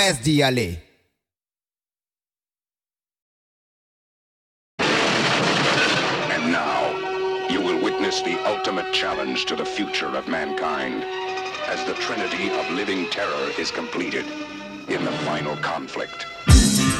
SDLA. And now, you will witness the ultimate challenge to the future of mankind as the trinity of living terror is completed in the final conflict.